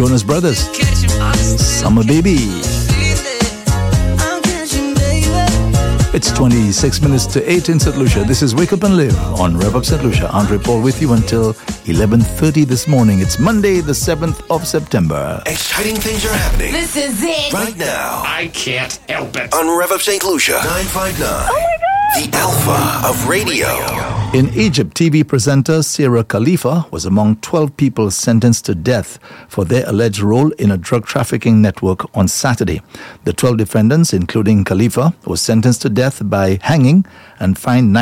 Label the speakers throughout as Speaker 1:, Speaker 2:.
Speaker 1: Jonas Brothers, Summer Baby. It's 26 minutes to 8 in St. Lucia. This is Wake Up and Live on Rev Up St. Lucia. Andre Paul with you until 11:30 this morning. It's Monday, the 7th of September.
Speaker 2: Exciting things are happening.
Speaker 3: This is it.
Speaker 2: Right now.
Speaker 4: I can't help it.
Speaker 2: On Rev Up St. Lucia 959. Oh my God. The Alpha of Radio.
Speaker 1: In Egypt, TV presenter Sarah Khalifa was among 12 people sentenced to death for their alleged role in a drug trafficking network on Saturday. The 12 defendants, including Khalifa, was sentenced to death by hanging and fined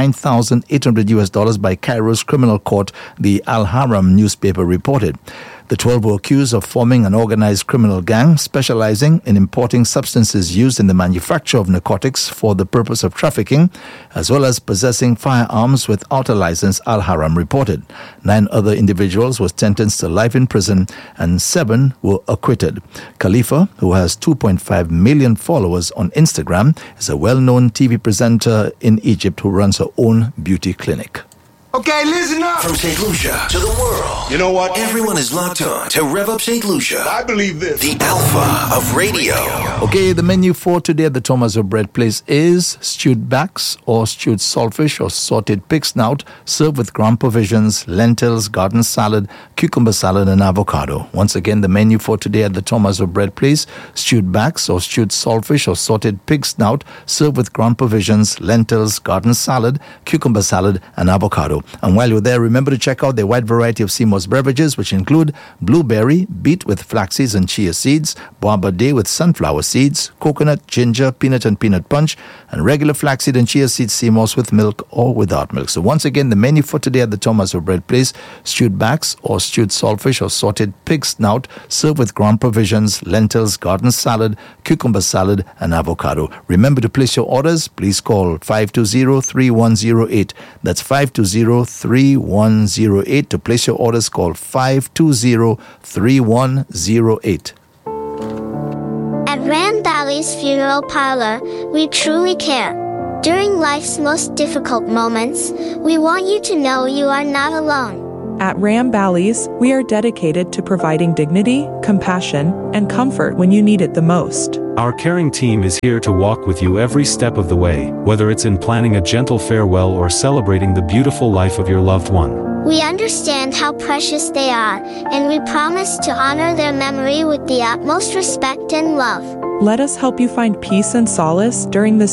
Speaker 1: $9,800 by Cairo's criminal court, the Al Haram newspaper reported. The 12 were accused of forming an organized criminal gang specializing in importing substances used in the manufacture of narcotics for the purpose of trafficking, as well as possessing firearms without a license, Al Haram reported. 9 other individuals were sentenced to life in prison and 7 were acquitted. Khalifa, who has 2.5 million followers on Instagram, is a well-known TV presenter in Egypt who runs her own beauty clinic.
Speaker 2: Okay, listen up. From St. Lucia to the world.
Speaker 4: You know what?
Speaker 2: Everyone is locked on to Rev Up St. Lucia.
Speaker 4: I believe this.
Speaker 2: The Alpha of Radio.
Speaker 1: Okay, the menu for today at the Tomaso Bread Place is stewed backs or stewed saltfish or sauteed pig snout served with ground provisions, lentils, garden salad, cucumber salad, and avocado. Once again, the menu for today at the Tomaso Bread Place: stewed backs or stewed saltfish or sauteed pig snout served with ground provisions, lentils, garden salad, cucumber salad, and avocado. And while you're there, remember to check out their wide variety of Seymour's beverages, which include blueberry, beet with flax seeds and chia seeds, boaba day with sunflower seeds, coconut, ginger, peanut and peanut punch, and regular flaxseed and chia seed Seymour's with milk or without milk. So once again, the menu for today at the Tomaso Bread Place: stewed backs or stewed saltfish or sauteed pig snout served with ground provisions, lentils, garden salad, cucumber salad, and avocado. Remember to place your orders. Please call 520-3108. That's 520-3108 to place your orders. Call 520-3108.
Speaker 5: At Ram Bally's Funeral Parlor, we truly care. During life's most difficult moments, we want you to know you are not alone.
Speaker 6: At Ram Bally's, we are dedicated to providing dignity, compassion, and comfort when you need it the most.
Speaker 7: Our caring team is here to walk with you every step of the way, whether it's in planning a gentle farewell or celebrating the beautiful life of your loved one.
Speaker 5: We understand how precious they are, and we promise to honor their memory with the utmost respect and love.
Speaker 6: Let us help you find peace and solace during this